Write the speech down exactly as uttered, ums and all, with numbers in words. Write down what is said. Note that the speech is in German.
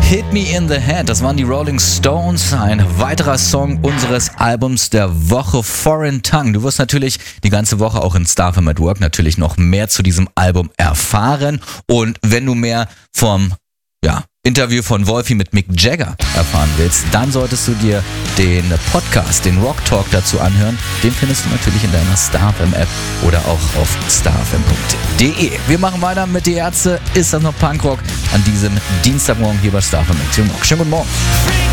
Hit Me in the Head, das waren die Rolling Stones, ein weiterer Song unseres Albums der Woche, Foreign Tongue. Du wirst natürlich die ganze Woche auch in Star F M at Work natürlich noch mehr zu diesem Album erfahren. Und wenn du mehr vom ja, Interview von Wolfi mit Mick Jagger erfahren willst, dann solltest du dir den Podcast, den Rock Talk dazu anhören. Den findest du natürlich in deiner Star F M App oder auch auf starfm punkt de. Wir machen weiter mit Die Ärzte. Ist das noch Punkrock an diesem Dienstagmorgen hier bei Star F M at Rock. Schönen guten Morgen.